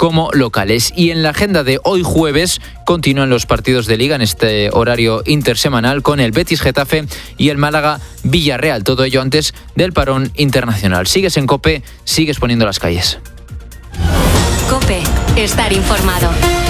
como locales. Y en la agenda de hoy jueves continúan los partidos de Liga en este horario intersemanal con el Betis-Getafe y el Málaga-Villarreal. Todo ello antes del parón internacional. Sigues en COPE, sigues poniendo las calles. COPE, estar informado.